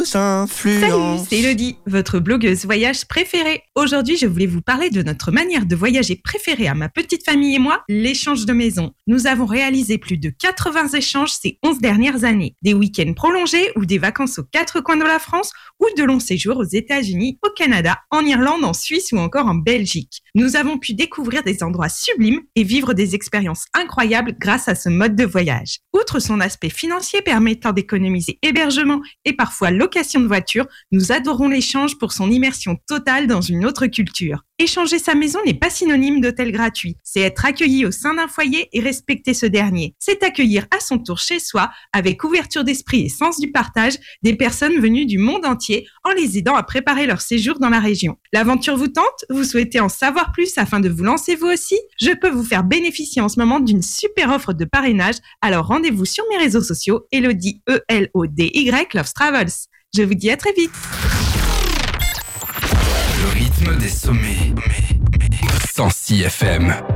Salut, c'est Elodie, votre blogueuse voyage préférée. Aujourd'hui, je voulais vous parler de notre manière de voyager préférée à ma petite famille et moi, l'échange de maison. Nous avons réalisé plus de 80 échanges ces 11 dernières années. Des week-ends prolongés ou des vacances aux quatre coins de la France ou de longs séjours aux États-Unis, au Canada, en Irlande, en Suisse ou encore en Belgique. Nous avons pu découvrir des endroits sublimes et vivre des expériences incroyables grâce à ce mode de voyage. Outre son aspect financier permettant d'économiser hébergement et parfois location de voiture, nous adorons l'échange pour son immersion totale dans une autre culture. Échanger sa maison n'est pas synonyme d'hôtel gratuit. C'est être accueilli au sein d'un foyer et respecter ce dernier. C'est accueillir à son tour chez soi, avec ouverture d'esprit et sens du partage, des personnes venues du monde entier en les aidant à préparer leur séjour dans la région. L'aventure vous tente ? Vous souhaitez en savoir plus afin de vous lancer vous aussi ? Je peux vous faire bénéficier en ce moment d'une super offre de parrainage, alors rendez-vous sur mes réseaux sociaux, Elodie, E-L-O-D-Y, Loves Travels. Je vous dis à très vite. Le rythme des sommets. 106 FM.